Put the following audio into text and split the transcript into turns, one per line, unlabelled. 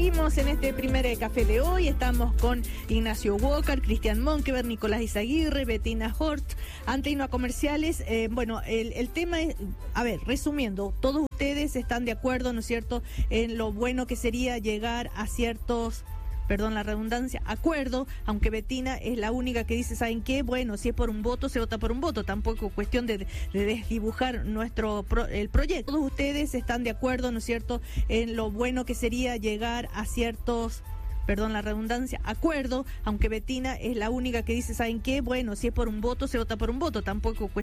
Seguimos en este primer café de hoy. Estamos con Ignacio Walker, Cristian Monkeberg, Nicolás Izaguirre, Bettina Hort, ante y no a comerciales. El tema es, a ver, resumiendo, todos ustedes están de acuerdo, ¿no es cierto?, en lo bueno que sería llegar a ciertos, perdón la redundancia, acuerdo, aunque Bettina es la única que dice, ¿saben qué? Bueno, si es por un voto, se vota por un voto, tampoco cuestión de desdibujar el proyecto. Todos ustedes están de acuerdo, ¿no es cierto?, en lo bueno que sería llegar a ciertos, perdón la redundancia, acuerdo, aunque Bettina es la única que dice, ¿saben qué? Bueno, si es por un voto, se vota por un voto, tampoco